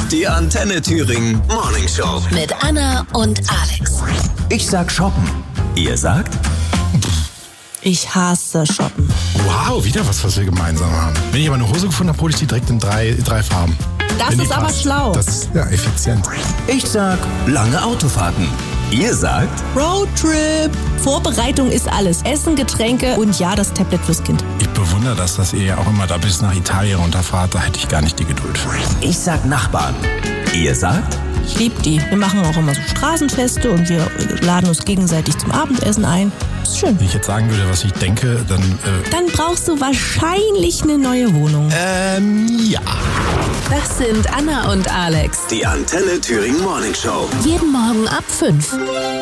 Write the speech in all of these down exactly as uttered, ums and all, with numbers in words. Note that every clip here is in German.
Die Antenne Thüringen Morning Show. Mit Anna und Alex. Ich sag shoppen. Ihr sagt? Ich hasse shoppen. Wow, wieder was, was wir gemeinsam haben. Wenn ich aber eine Hose gefunden habe, hole ich die direkt in drei, drei Farben. Das ist aber schlau. Das ist ja effizient. Ich sag lange Autofahrten. Ihr sagt? Roadtrip. Vorbereitung ist alles. Essen, Getränke und ja, das Tablet fürs Kind. Ich bewundere das, dass ihr ja auch immer da bis nach Italien runterfahrt. Da hätte ich gar nicht die Geduld für. Ich sag Nachbarn. Ihr sagt? Ich liebe die. Wir machen auch immer so Straßenfeste und wir laden uns gegenseitig zum Abendessen ein. Ist schön. Wenn ich jetzt sagen würde, was ich denke, dann... Äh Dann brauchst du wahrscheinlich eine neue Wohnung. Ähm, ja. Das sind Anna und Alex. Die Antenne Thüringen Morning Show. Jeden Morgen ab fünf.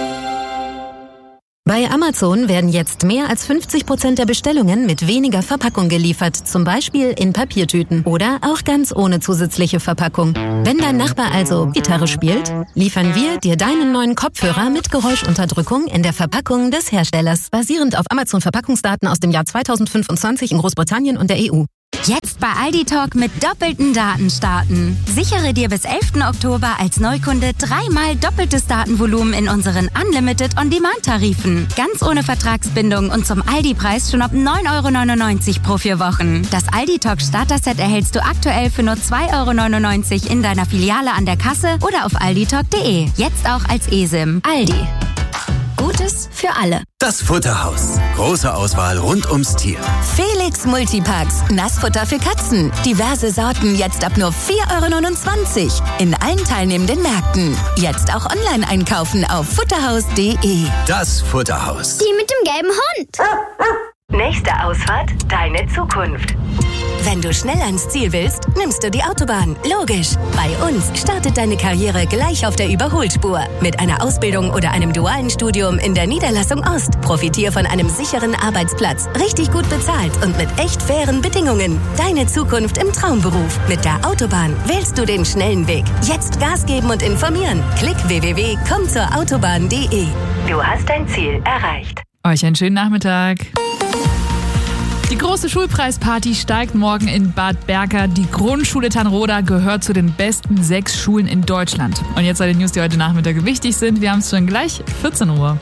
Bei Amazon werden jetzt mehr als fünfzig Prozent der Bestellungen mit weniger Verpackung geliefert, zum Beispiel in Papiertüten oder auch ganz ohne zusätzliche Verpackung. Wenn dein Nachbar also Gitarre spielt, liefern wir dir deinen neuen Kopfhörer mit Geräuschunterdrückung in der Verpackung des Herstellers, basierend auf Amazon-Verpackungsdaten aus dem Jahr zweitausendfünfundzwanzig in Großbritannien und der E U. Jetzt bei Aldi Talk mit doppelten Daten starten. Sichere dir bis elften Oktober als Neukunde dreimal doppeltes Datenvolumen in unseren Unlimited On-Demand-Tarifen. Ganz ohne Vertragsbindung und zum Aldi-Preis schon ab neun Euro neunundneunzig pro vier Wochen. Das Aldi Talk Starter-Set erhältst du aktuell für nur zwei Euro neunundneunzig in deiner Filiale an der Kasse oder auf alditalk punkt de. Jetzt auch als eSIM. Aldi. Gutes für alle. Das Futterhaus. Große Auswahl rund ums Tier. Felix Multipacks, Nassfutter für Katzen. Diverse Sorten jetzt ab nur vier Euro neunundzwanzig. In allen teilnehmenden Märkten. Jetzt auch online einkaufen auf futterhaus punkt de. Das Futterhaus. Die mit dem gelben Hund. Nächste Ausfahrt, deine Zukunft. Wenn du schnell ans Ziel willst, nimmst du die Autobahn. Logisch. Bei uns startet deine Karriere gleich auf der Überholspur. Mit einer Ausbildung oder einem dualen Studium in der Niederlassung Ost. Profitier von einem sicheren Arbeitsplatz. Richtig gut bezahlt und mit echt fairen Bedingungen. Deine Zukunft im Traumberuf. Mit der Autobahn wählst du den schnellen Weg. Jetzt Gas geben und informieren. Klick w w w punkt komm zur autobahn punkt de. Du hast dein Ziel erreicht. Euch einen schönen Nachmittag. Die große Schulpreisparty steigt morgen in Bad Berka. Die Grundschule Tanroda gehört zu den besten sechs Schulen in Deutschland. Und jetzt alle News, die heute Nachmittag wichtig sind. Wir haben es schon gleich, vierzehn Uhr.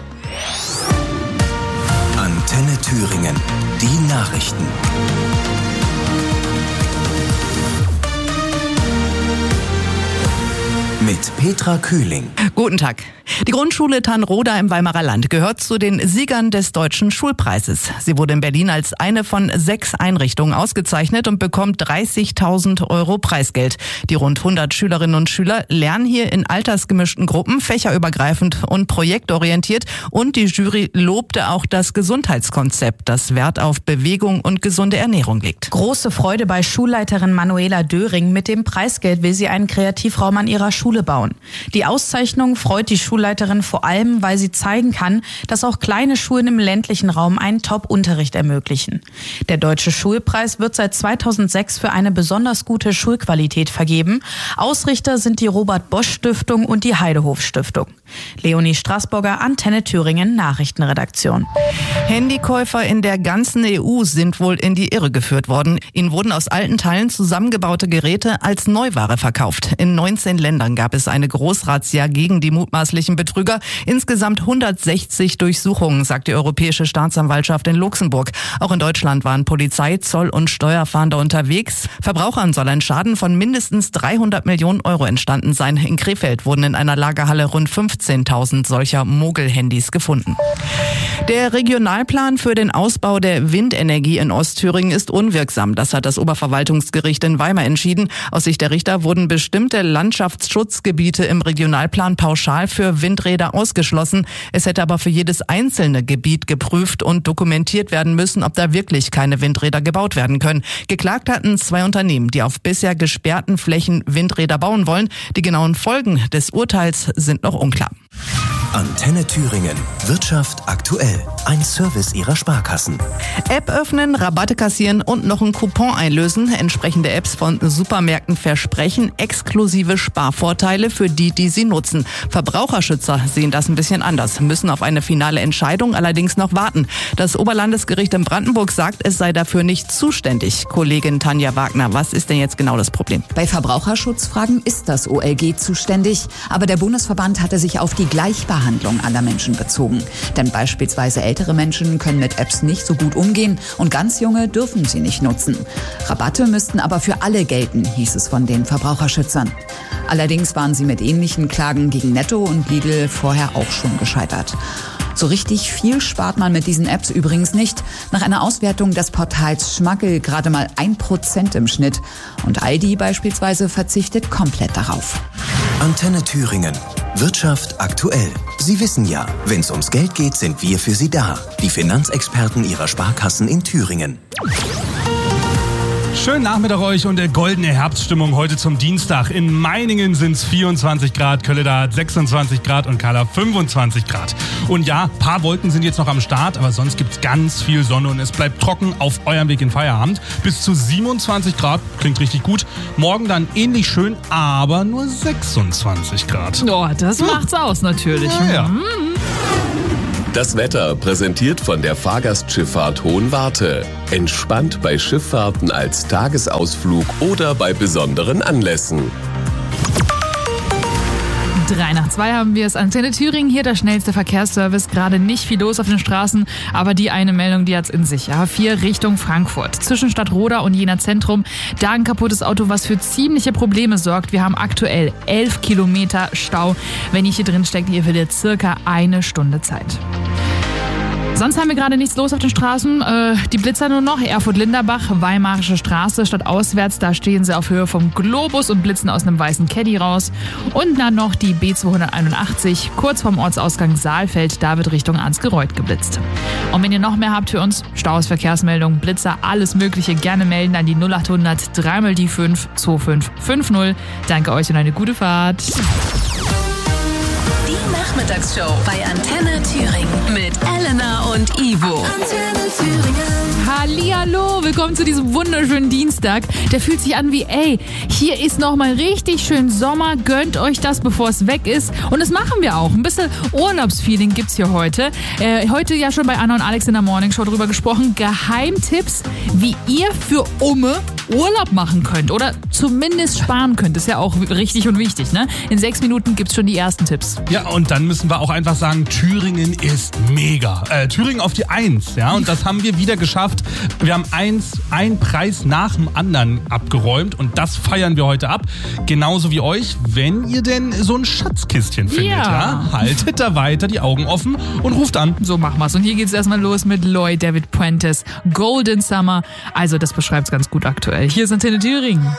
Antenne Thüringen. Die Nachrichten. Mit Petra Kühling. Guten Tag. Die Grundschule Tanroda im Weimarer Land gehört zu den Siegern des Deutschen Schulpreises. Sie wurde in Berlin als eine von sechs Einrichtungen ausgezeichnet und bekommt dreißigtausend Euro Preisgeld. Die rund hundert Schülerinnen und Schüler lernen hier in altersgemischten Gruppen, fächerübergreifend und projektorientiert. Und die Jury lobte auch das Gesundheitskonzept, das Wert auf Bewegung und gesunde Ernährung legt. Große Freude bei Schulleiterin Manuela Döring. Mit dem Preisgeld will sie einen Kreativraum an ihrer Schule bauen. Die Auszeichnung freut die Schulleiterin vor allem, weil sie zeigen kann, dass auch kleine Schulen im ländlichen Raum einen Top-Unterricht ermöglichen. Der Deutsche Schulpreis wird seit zweitausendsechs für eine besonders gute Schulqualität vergeben. Ausrichter sind die Robert-Bosch-Stiftung und die Heidehof-Stiftung. Leonie Straßburger, Antenne Thüringen, Nachrichtenredaktion. Handykäufer in der ganzen E U sind wohl in die Irre geführt worden. Ihnen wurden aus alten Teilen zusammengebaute Geräte als Neuware verkauft. In neunzehn Ländern gab es eine Großrazzia gegen die mutmaßlichen Betrüger. Insgesamt hundertsechzig Durchsuchungen, sagt die Europäische Staatsanwaltschaft in Luxemburg. Auch in Deutschland waren Polizei, Zoll und Steuerfahnder unterwegs. Verbrauchern soll ein Schaden von mindestens dreihundert Millionen Euro entstanden sein. In Krefeld wurden in einer Lagerhalle rund fünfzehntausend solcher Mogel-Handys gefunden. Der Regionalplan für den Ausbau der Windenergie in Ostthüringen ist unwirksam. Das hat das Oberverwaltungsgericht in Weimar entschieden. Aus Sicht der Richter wurden bestimmte Landschaftsschutzgebiete im Regionalplan pauschal für Windräder ausgeschlossen. Es hätte aber für jedes einzelne Gebiet geprüft und dokumentiert werden müssen, ob da wirklich keine Windräder gebaut werden können. Geklagt hatten zwei Unternehmen, die auf bisher gesperrten Flächen Windräder bauen wollen. Die genauen Folgen des Urteils sind noch unklar. Antenne Thüringen. Wirtschaft aktuell. Ein Service Ihrer Sparkassen. App öffnen, Rabatte kassieren und noch einen Coupon einlösen. Entsprechende Apps von Supermärkten versprechen exklusive Sparvorteile für die, die sie nutzen. Verbraucherschützer sehen das ein bisschen anders, müssen auf eine finale Entscheidung allerdings noch warten. Das Oberlandesgericht in Brandenburg sagt, es sei dafür nicht zuständig. Kollegin Tanja Wagner, was ist denn jetzt genau das Problem? Bei Verbraucherschutzfragen ist das O L G zuständig, aber der Bundesverband hatte sich auf die Gleichbehandlung aller Menschen bezogen. Denn beispielsweise ältere Menschen können mit Apps nicht so gut umgehen und ganz junge dürfen sie nicht nutzen. Rabatte müssten aber für alle gelten, hieß es von den Verbraucherschützern. Allerdings waren sie mit ähnlichen Klagen gegen Netto und Lidl vorher auch schon gescheitert. So richtig viel spart man mit diesen Apps übrigens nicht. Nach einer Auswertung des Portals Schmackel gerade mal ein Prozent im Schnitt. Und Aldi beispielsweise verzichtet komplett darauf. Antenne Thüringen. Wirtschaft aktuell. Sie wissen ja, wenn es ums Geld geht, sind wir für Sie da. Die Finanzexperten Ihrer Sparkassen in Thüringen. Schönen Nachmittag euch und der goldene Herbststimmung heute zum Dienstag. In Meiningen sind es vierundzwanzig Grad, Kölleda hat sechsundzwanzig Grad und Kahla fünfundzwanzig Grad. Und ja, ein paar Wolken sind jetzt noch am Start, aber sonst gibt's ganz viel Sonne und es bleibt trocken auf eurem Weg in Feierabend. Bis zu siebenundzwanzig Grad, klingt richtig gut. Morgen dann ähnlich schön, aber nur sechsundzwanzig Grad. Oh, das macht's aus natürlich. Ja, ja. Mhm. Das Wetter präsentiert von der Fahrgastschifffahrt Hohenwarte. Entspannt bei Schifffahrten als Tagesausflug oder bei besonderen Anlässen. Drei nach zwei haben wir es. Antenne Thüringen, hier der schnellste Verkehrsservice. Gerade nicht viel los auf den Straßen, aber die eine Meldung, die hat's in sich. A vier Richtung Frankfurt. Zwischen Stadtroda und Jena Zentrum. Da ein kaputtes Auto, was für ziemliche Probleme sorgt. Wir haben aktuell elf Kilometer Stau. Wenn ihr hier drin steckt, ihr verliert circa eine Stunde Zeit. Sonst haben wir gerade nichts los auf den Straßen. Äh, die Blitzer nur noch. Erfurt-Linderbach, Weimarische Straße, stadtauswärts. Da stehen sie auf Höhe vom Globus und blitzen aus einem weißen Caddy raus. Und dann noch die B zweihunderteinundachtzig, kurz vorm Ortsausgang Saalfeld. Da wird Richtung Ansgereuth geblitzt. Und wenn ihr noch mehr habt für uns, Staus, Verkehrsmeldungen, Blitzer, alles Mögliche, gerne melden an die null acht hundert drei mal die fünf zwei fünf fünf null. Danke euch und eine gute Fahrt. Nachmittagsshow bei Antenne Thüringen mit Elena und Ivo. Antenne Thüringen. Hallihallo, willkommen zu diesem wunderschönen Dienstag. Der fühlt sich an wie, ey, hier ist nochmal richtig schön Sommer, gönnt euch das, bevor es weg ist. Und das machen wir auch. Ein bisschen Urlaubsfeeling gibt's hier heute. Äh, heute ja schon bei Anna und Alex in der Morningshow drüber gesprochen. Geheimtipps, wie ihr für Umme Urlaub machen könnt oder zumindest sparen könnt. Ist ja auch richtig und wichtig, ne? In sechs Minuten gibt's schon die ersten Tipps. Ja, und dann müssen wir auch einfach sagen, Thüringen ist mega. Äh, Thüringen auf die Eins, ja, und das haben wir wieder geschafft. Wir haben eins, einen Preis nach dem anderen abgeräumt und das feiern wir heute ab. Genauso wie euch, wenn ihr denn so ein Schatzkistchen findet, ja. ja haltet da weiter die Augen offen und ruft an. So machen wir's. Und hier geht's erstmal los mit Lloyd David Puentes, Golden Summer. Also das beschreibt's ganz gut aktuell. Hier ist Antenne Thüringen.